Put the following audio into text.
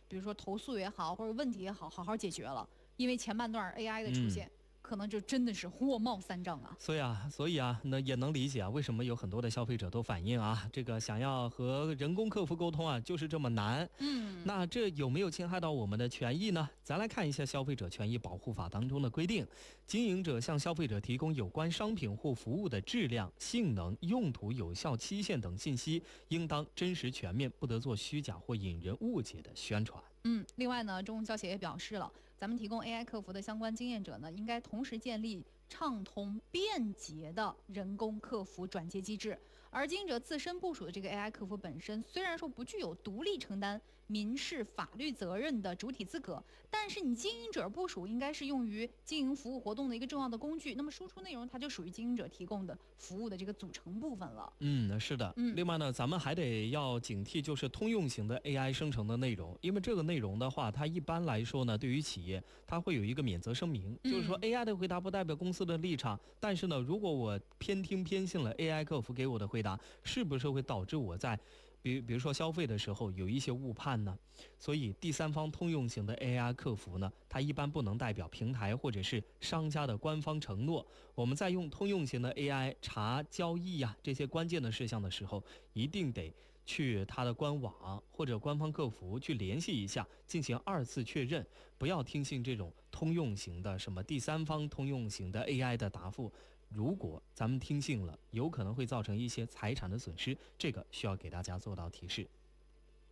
比如说投诉也好，或者问题也好，好好解决了。因为前半段 AI 的出现，可能就真的是火冒三丈啊。 所以啊，那也能理解啊，为什么有很多的消费者都反映啊，这个想要和人工客服沟通啊，就是这么难。那这有没有侵害到我们的权益呢？咱来看一下《消费者权益保护法》当中的规定，经营者向消费者提供有关商品或服务的质量、性能、用途、有效期限等信息，应当真实全面，不得做虚假或引人误解的宣传。 另外呢，中公消协也表示了，咱们提供 AI 客服的相关经验者呢，应该同时建立畅通便捷的人工客服转接机制。而经营者自身部署的这个 AI 客服本身，虽然说不具有独立承担民事法律责任的主体资格，但是你经营者部署应该是用于经营服务活动的一个重要的工具。那么输出内容它就属于经营者提供的服务的这个组成部分了。 是的。另外呢，咱们还得要警惕，就是通用型的 AI 生成的内容，因为这个内容的话，它一般来说呢，对于企业它会有一个免责声明，就是说 AI 的回答不代表公司的立场，但是呢，如果我偏听偏信了 AI 客服给我的回答，是不是会导致我在比如说消费的时候有一些误判呢？所以第三方通用型的 AI 客服呢，它一般不能代表平台或者是商家的官方承诺。我们在用通用型的 AI 查交易这些关键的事项的时候，一定得去它的官网或者官方客服去联系一下，进行2次确认，不要听信这种通用型的什么第三方通用型的 AI 的答复。如果咱们听信了，有可能会造成一些财产的损失，这个需要给大家做到提示。